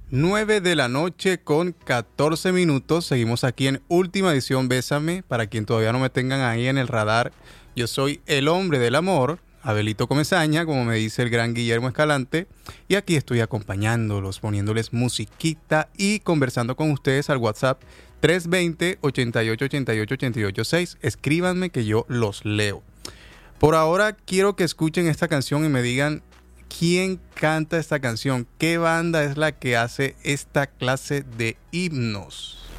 9 de la noche con 14 minutos. Seguimos aquí en Última Edición Bésame. Para quien todavía no me tengan ahí en el radar, yo soy el hombre del amor, Abelito Comesaña, como me dice el gran Guillermo Escalante. Y aquí estoy acompañándolos, poniéndoles musiquita y conversando con ustedes al WhatsApp 320-8888-886. Escríbanme que yo los leo. Por ahora quiero que escuchen esta canción y me digan quién canta esta canción, qué banda es la que hace esta clase de himnos.